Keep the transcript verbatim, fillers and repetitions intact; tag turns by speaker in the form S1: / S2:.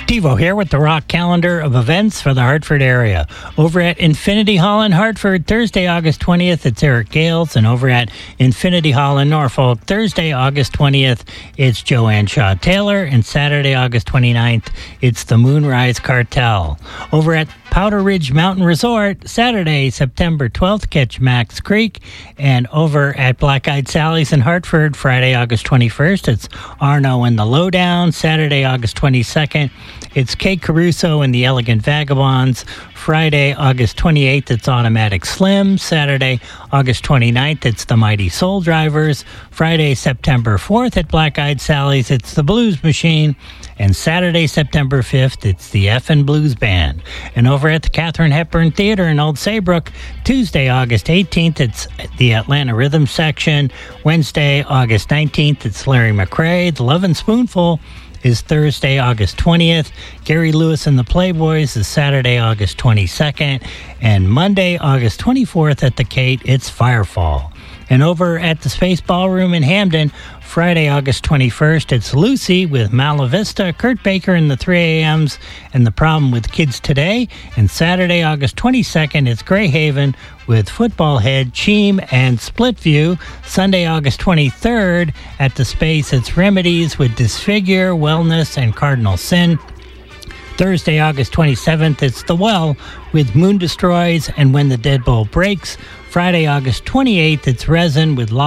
S1: Devo here with the rock calendar of events for the Hartford area. Over at Infinity Hall in Hartford, Thursday, August twentieth, it's Eric Gales. And over at Infinity Hall in Norfolk, Thursday, August twentieth, it's Joanne Shaw Taylor. And Saturday, August twenty-ninth, it's the Moonrise Cartel. Over at Powder Ridge Mountain Resort, Saturday, September twelfth, catch Max Creek. And over at Black Eyed Sally's in Hartford, Friday, August twenty-first, it's Arno and the Lowdown. Saturday, August twenty-second, it's Kate Caruso and the Elegant Vagabonds. Friday, August twenty-eighth, it's Automatic Slim. Saturday, August twenty-ninth, it's the Mighty Soul Drivers. Friday, September fourth, at Black Eyed Sally's, it's the Blues Machine. And Saturday, September fifth, it's the Effin' Blues Band. And over at the Katharine Hepburn Theater in Old Saybrook, Tuesday, August eighteenth, it's the Atlanta Rhythm Section. Wednesday, August nineteenth, it's Larry McRae. The Lovin' Spoonful is Thursday, August twentieth. Gary Lewis and the Playboys is Saturday, August twenty-second. And Monday, August twenty-fourth, at the Kate, it's Firefall. And over at the Space Ballroom in Hamden, Friday, August twenty-first, it's Lucy with Malavista, Kurt Baker and the three A Ms, and The Problem with Kids Today. And Saturday, August twenty-second, it's Greyhaven with Football Head, Cheem, and Splitview. Sunday, August twenty-third, at the Space, it's Remedies with Disfigure, Wellness, and Cardinal Sin. Thursday, August twenty-seventh, it's The Well with Moon Destroys and When the Deadbolt Breaks. Friday, August twenty-eighth, it's Resin with